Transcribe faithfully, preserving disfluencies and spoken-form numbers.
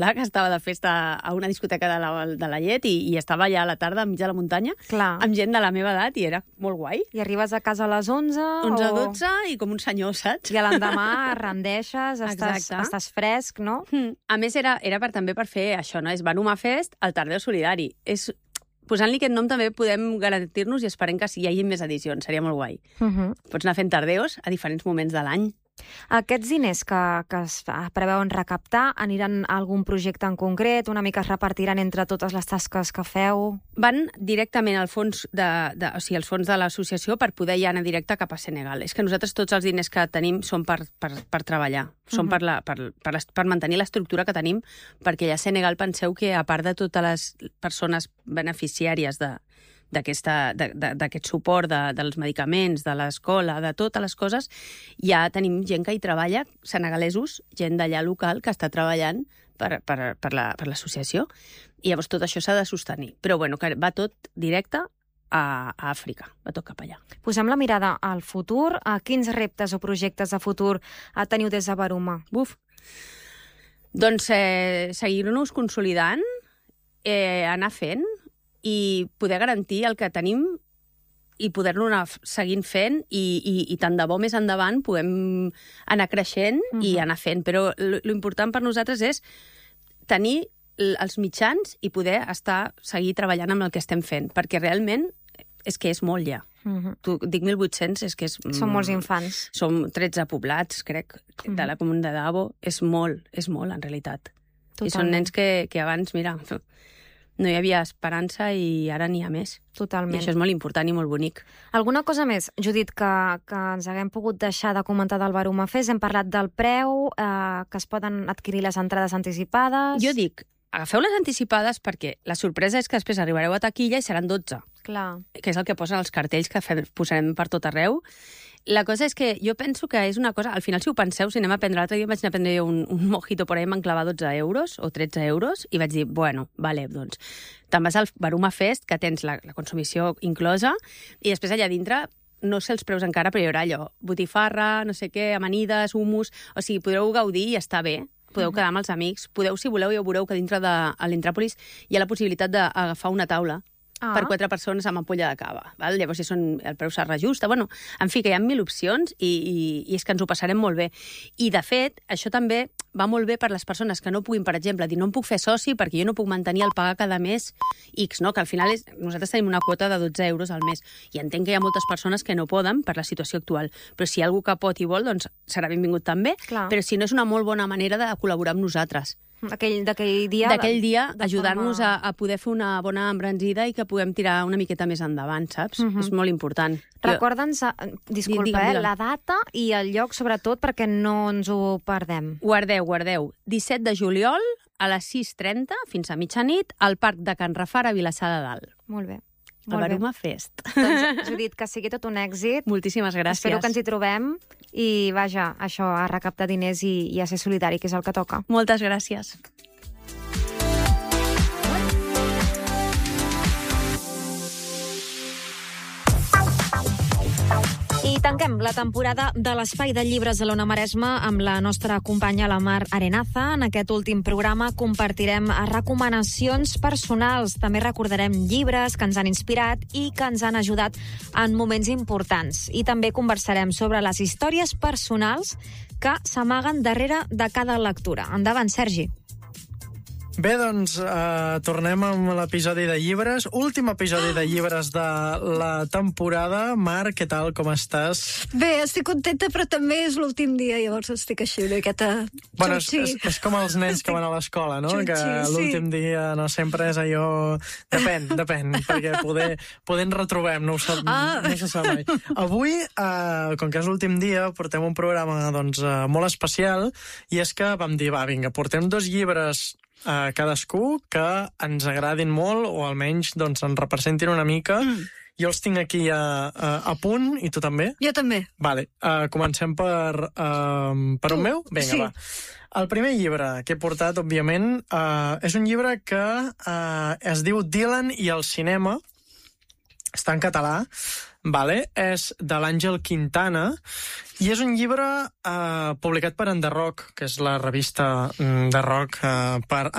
que estava de festa a una discoteca de la, de la Llet i, i estava allà a la tarda enmig de la muntanya Clar. amb gent de la meva edat i era molt guai. I arribes a casa a les onze... onze a o... dotze i com un senyor, saps? I a l'endemà rendeixes, estàs, Exacte. estàs fresc, no? Mm. A més, era, era per, també per fer això, no? És Banuma Fest, el Tardeo Solidari. És... Posant-li aquest nom també podem garantir-nos i esperem que hi hagi més edicions, seria molt guai. Uh -huh. Pots anar fent tardeos a diferents moments de l'any. Aquests diners que, que es preveuen recaptar aniran a algun projecte en concret? Una mica es repartiran entre totes les tasques que feu? Van directament al fons de, de, o sigui, als fons de l'associació per poder ja anar directe cap a Senegal. És que nosaltres tots els diners que tenim són per, per, per treballar, són uh -huh. per, la, per, per, per mantenir l'estructura que tenim, perquè allà a Senegal penseu que, a part de totes les persones beneficiàries de d'aquest suport de, dels medicaments, de l'escola, de totes les coses, ja tenim gent que hi treballa, senegalesos, gent d'allà local que està treballant per, per, per l'associació. I llavors tot això s'ha de sostenir. Però bueno, que va tot directe a, a Àfrica, va tot cap allà. Posem la mirada al futur. A quins reptes o projectes de futur teniu des de Baruma? Buf! Doncs eh, seguir-nos consolidant, eh, anar fent, i poder garantir el que tenim i poder-lo anar seguint fent i, i, i tant de bo més endavant podem anar creixent uh-huh. i anar fent. Però l'important per nosaltres és tenir els mitjans i poder estar seguir treballant amb el que estem fent, perquè realment és que és molt ja. Uh-huh. Tu, dic mil vuit-cents, és que és... Són molts infants. Som tretze poblats, crec, uh-huh. de la comuna de Dabo. És molt, és molt, en realitat. Totalment. I són nens que, que abans, mira... no hi havia esperança i ara n'hi ha més. Totalment. I això és molt important i molt bonic. Alguna cosa més, Judit, que, que ens haguem pogut deixar de comentar del Baruma Fest? Hem parlat del preu, eh, que es poden adquirir les entrades anticipades... Jo dic, agafeu les anticipades perquè la sorpresa és que després arribareu a taquilla i seran dotze. Clar. Que és el que posen els cartells que fem, posarem per tot arreu. La cosa és que jo penso que és una cosa... Al final, si ho penseu, si anem a prendre... L'altre dia vaig anar a prendre un, un mojito per ahí, em van clavar dotze euros o tretze euros i vaig dir, bueno, vale, doncs... Te'n vas al Baruma Fest, que tens la, la consumició inclosa, i després allà dintre, no sé els preus encara, però hi haurà allò, botifarra, no sé què, amanides, humus... O sigui, podreu gaudir i està bé. Podeu quedar amb els amics. Podeu, si voleu, ja veureu que dintre de l'Intràpolis hi ha la possibilitat d'agafar una taula Ah. per quatre persones amb ampolla de cava. Val? Llavors, si són, el preu s'arrejusta. Bueno, en fi, que hi ha mil opcions i, i, i és que ens ho passarem molt bé. I, de fet, això també va molt bé per les persones que no puguin, per exemple, dir no em puc fer soci perquè jo no puc mantenir el pagar cada mes X, no? Que al final és, nosaltres tenim una quota de dotze euros al mes i entenc que hi ha moltes persones que no poden per la situació actual. Però si hi ha algú que pot i vol, doncs serà benvingut també. Clar. Però si no, és una molt bona manera de col·laborar amb nosaltres. D'aquell dia... D'aquell dia, ajudar-nos forma... a, a poder fer una bona embranzida i que puguem tirar una miqueta més endavant, saps? Uh-huh. És molt important. Recorda'ns, disculpa, digue'm, digue'm. Eh, la data i el lloc, sobretot, perquè no ens ho perdem. Guardeu, guardeu. disset de juliol, a les sis trenta, fins a mitjanit, al Parc de Can Rafar, a Vilassar de Dalt. Molt bé. El Baruma Fest. Doncs, Judit, que sigui tot un èxit. Moltíssimes gràcies. Espero que ens hi trobem i, vaja, això, a recaptar diners i, i a ser solidari, que és el que toca. Moltes gràcies. I tanquem la temporada de l'Espai de Llibres de l'Ona Maresma amb la nostra companya la Mar Arenaza. En aquest últim programa compartirem recomanacions personals. També recordarem llibres que ens han inspirat i que ens han ajudat en moments importants. I també conversarem sobre les històries personals que s'amaguen darrere de cada lectura. Endavant, Sergi. Bé, doncs, eh, tornem amb l'episodi de llibres. Últim episodi de llibres de la temporada. Mar, què tal, com estàs? Bé, estic contenta, però també és l'últim dia, llavors estic així una miqueta... Bueno, és, és, és com els nens estic... que van a l'escola, no? Xutxi, que l'últim sí. dia no sempre és allò... Depèn, depèn, perquè poder, poder ens retrobem, no, ho sap, ah. no se sap mai. Avui, eh, com que és l'últim dia, portem un programa doncs, eh, molt especial, i és que vam dir, va, vinga, portem dos llibres a cadascú que ens agradin molt o almenys doncs, ens representin una mica. Mm. Jo els tinc aquí a, a, a punt, i tu també? Jo també. Vale, uh, comencem per, uh, per un meu? Vinga, sí. va. El primer llibre que he portat, òbviament, uh, és un llibre que uh, es diu Dylan i el cinema. Està en català. Vale? És de l'Àngel Quintana i és un llibre eh, publicat per Enderroc, que és la revista de rock eh, per